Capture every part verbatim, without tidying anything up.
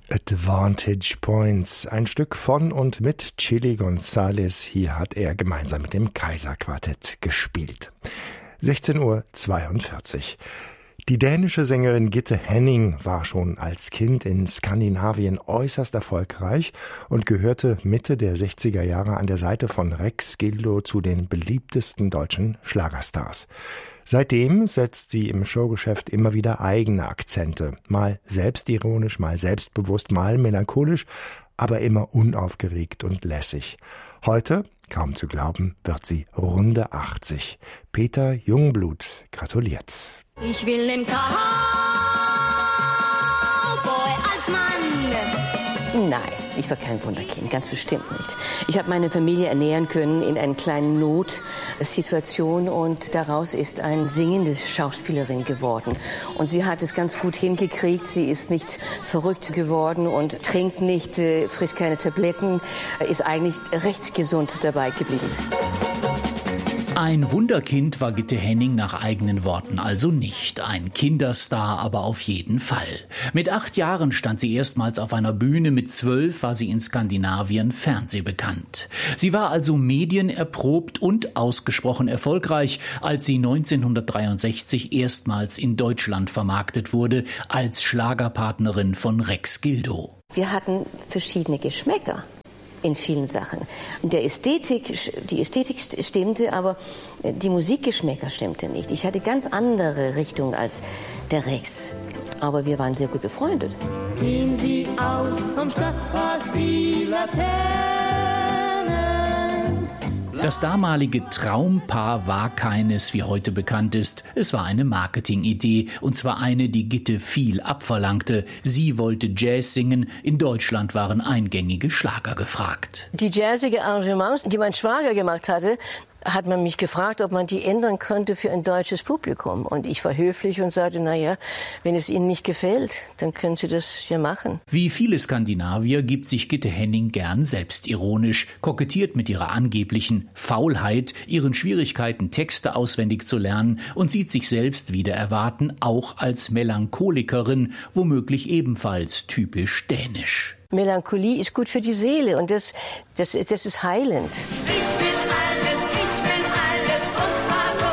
Advantage Points, ein Stück von und mit Chili González. Hier hat er gemeinsam mit dem Kaiserquartett gespielt. sechzehn Uhr zweiundvierzig. Die dänische Sängerin Gitte Henning war schon als Kind in Skandinavien äußerst erfolgreich und gehörte Mitte der sechziger Jahre an der Seite von Rex Gildo zu den beliebtesten deutschen Schlagerstars. Seitdem setzt sie im Showgeschäft immer wieder eigene Akzente, mal selbstironisch, mal selbstbewusst, mal melancholisch, aber immer unaufgeregt und lässig. Heute, kaum zu glauben, wird sie runde achtzig. Peter Jungblut gratuliert. Ich will nen Cowboy als Mann. Nein, ich war kein Wunderkind, ganz bestimmt nicht. Ich habe meine Familie ernähren können in einer kleinen Notsituation und daraus ist eine singende Schauspielerin geworden. Und sie hat es ganz gut hingekriegt, sie ist nicht verrückt geworden und trinkt nicht, äh, frisst keine Tabletten, ist eigentlich recht gesund dabei geblieben. Ein Wunderkind war Gitte Henning nach eigenen Worten also nicht. Ein Kinderstar aber auf jeden Fall. Mit acht Jahren stand sie erstmals auf einer Bühne, mit zwölf war sie in Skandinavien fernsehbekannt. Sie war also medienerprobt und ausgesprochen erfolgreich, als sie neunzehnhundertdreiundsechzig erstmals in Deutschland vermarktet wurde, als Schlagerpartnerin von Rex Gildo. Wir hatten verschiedene Geschmäcker in vielen Sachen. Der Ästhetik, die Ästhetik stimmte, aber die Musikgeschmäcker stimmte nicht. Ich hatte ganz andere Richtung als der Rex. Aber wir waren sehr gut befreundet. Gehen Sie aus vom Stadtpark, die Laternen. Das damalige Traumpaar war keines, wie heute bekannt ist. Es war eine Marketingidee, und zwar eine, die Gitte viel abverlangte. Sie wollte Jazz singen, in Deutschland waren eingängige Schlager gefragt. Die jazzige Arrangements, die mein Schwager gemacht hatte, hat man mich gefragt, ob man die ändern könnte für ein deutsches Publikum. Und ich war höflich und sagte, na ja, wenn es Ihnen nicht gefällt, dann können Sie das ja machen. Wie viele Skandinavier gibt sich Gitte Henning gern selbstironisch, kokettiert mit ihrer angeblichen Faulheit, ihren Schwierigkeiten, Texte auswendig zu lernen und sieht sich selbst wider Erwarten auch als Melancholikerin, womöglich ebenfalls typisch dänisch. Melancholie ist gut für die Seele und das, das, das ist heilend. Ich will alles, ich will alles und zwar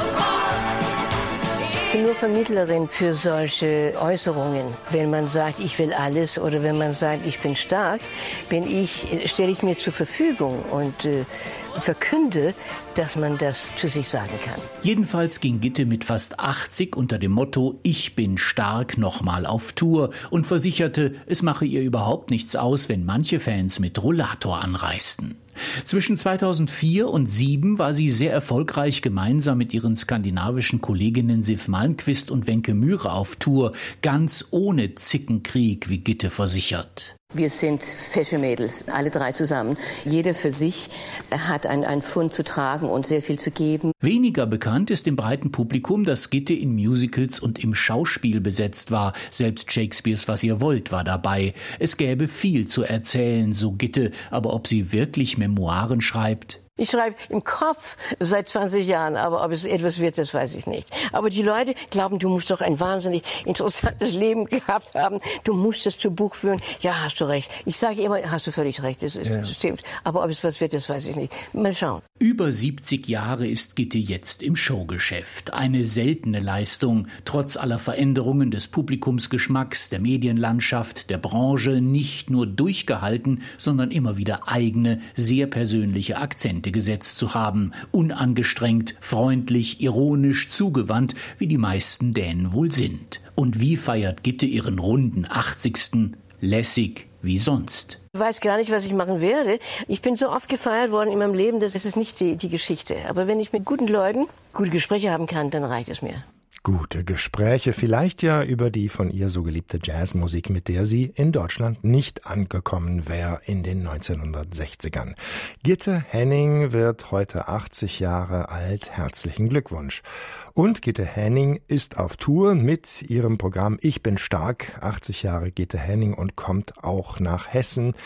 sofort. Ich bin nur Vermittlerin für solche Äußerungen. Wenn man sagt, ich will alles oder wenn man sagt, ich bin stark, bin ich, stelle ich mir zur Verfügung und äh, verkünde, dass man das zu sich sagen kann. Jedenfalls ging Gitte mit fast achtzig unter dem Motto »Ich bin stark« nochmal auf Tour und versicherte, es mache ihr überhaupt nichts aus, wenn manche Fans mit Rollator anreisten. Zwischen zweitausendvier und zweitausendsieben war sie sehr erfolgreich gemeinsam mit ihren skandinavischen Kolleginnen Sif Malmkvist und Wenke Myhre auf Tour, ganz ohne Zickenkrieg, wie Gitte versichert. Wir sind fesche Mädels, alle drei zusammen. Jeder für sich hat ein, ein Pfund zu tragen und sehr viel zu geben. Weniger bekannt ist dem breiten Publikum, dass Gitte in Musicals und im Schauspiel besetzt war. Selbst Shakespeares »Was ihr wollt« war dabei. Es gäbe viel zu erzählen, so Gitte, aber ob sie wirklich Memoiren schreibt? Ich schreibe im Kopf seit zwanzig Jahren, aber ob es etwas wird, das weiß ich nicht. Aber die Leute glauben, du musst doch ein wahnsinnig interessantes Leben gehabt haben. Du musst es zu Buch führen. Ja, hast du recht. Ich sage immer, hast du völlig recht, das, ist, ja. das stimmt. Aber ob es was wird, das weiß ich nicht. Mal schauen. Über siebzig Jahre ist Gitte jetzt im Showgeschäft. Eine seltene Leistung, trotz aller Veränderungen des Publikumsgeschmacks, der Medienlandschaft, der Branche, nicht nur durchgehalten, sondern immer wieder eigene, sehr persönliche Akzente gesetzt zu haben, unangestrengt, freundlich, ironisch, zugewandt, wie die meisten Dänen wohl sind. Und wie feiert Gitte ihren runden achtzigsten? Lässig wie sonst. Ich weiß gar nicht, was ich machen werde. Ich bin so oft gefeiert worden in meinem Leben, das ist nicht die, die Geschichte. Aber wenn ich mit guten Leuten gute Gespräche haben kann, dann reicht es mir. Gute Gespräche, vielleicht ja über die von ihr so geliebte Jazzmusik, mit der sie in Deutschland nicht angekommen wäre in den neunzehnhundertsechzigern. Gitte Henning wird heute achtzig Jahre alt. Herzlichen Glückwunsch. Und Gitte Henning ist auf Tour mit ihrem Programm Ich bin stark. achtzig Jahre Gitte Henning und kommt auch nach Hessen.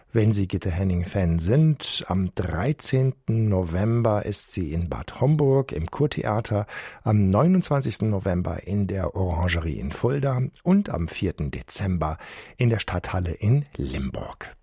Wenn Sie Gitte Henning-Fan sind, am dreizehnten November ist sie in Bad Homburg im Kurtheater, am neunundzwanzigsten November in der Orangerie in Fulda und am vierten Dezember in der Stadthalle in Limburg.